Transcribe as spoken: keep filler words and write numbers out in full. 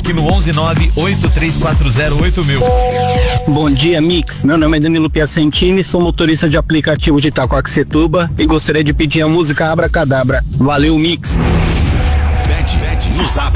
aqui no onze nove oito três quatro zero oito mil. Bom dia, Mix. Meu nome é Danilo Piacentini, sou motorista de aplicativo de Itacoaxetuba e gostaria de pedir a música Abracadabra. Valeu, Mix. Bet, bet, no Zap